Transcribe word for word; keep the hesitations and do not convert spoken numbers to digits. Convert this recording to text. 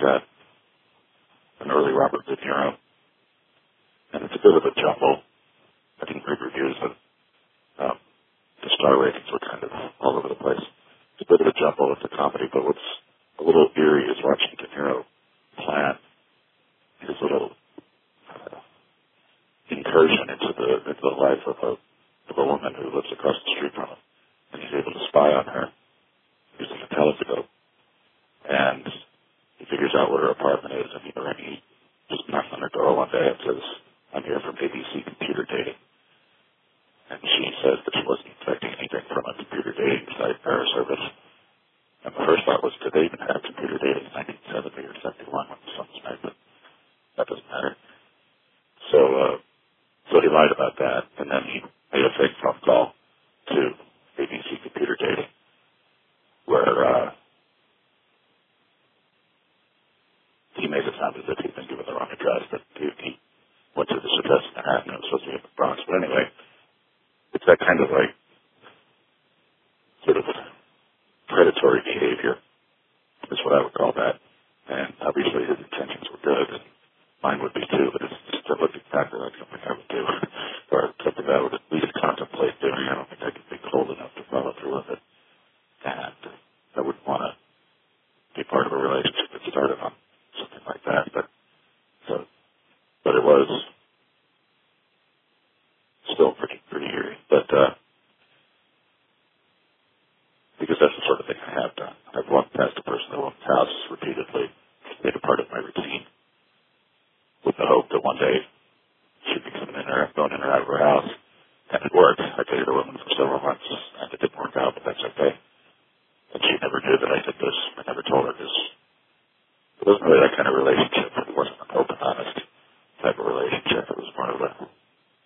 got an early Robert De Niro, and it's a bit of a jumble. I didn't read reviews, but um, the star ratings were kind of all over the place. It's a bit of a jumble. It's a comedy, but what's a little eerie is watching De Niro plan his little uh, incursion into the into the life of a of a woman who lives across the street from him, and he's able to spy on her using a telescope, and he figures out where her apartment is, and he, and he just knocks on her door one day and says, "I'm here from A B C Computer Dating," and she says that she wasn't expecting anything from a computer dating site or service. And the first thought was, did they even have computer dating in nineteen seventy or seventy-one when the sun was made? But that doesn't matter. So, uh, so he lied about that, and then he made a fake phone call to A B C Computer Dating, where uh, he made it sound as if he'd been given the wrong address, that he, he went to this address in Manhattan and it was supposed to be in the Bronx. But anyway, it's that kind of like sort of predatory behavior is what I would call that. And obviously his intentions were good, and mine would be too, but it's just, it looked exactly like something I would do, or something that I would at least contemplate doing. I don't think I could be cold enough to follow through with it. And I wouldn't want to be part of a relationship that started on something like that. But so, but it was still pretty, pretty eerie. But, uh, because that's the sort of thing I have done. I've walked past a person that owns a house repeatedly, made a part of my routine, with the hope that one day she'd be coming in or going in or out of her house. And it worked. I dated a woman for several months, and it didn't work out, but that's okay. And she never knew that I did this. I never told her this. It wasn't really that kind of relationship. It wasn't an open, honest type of relationship. It was more of a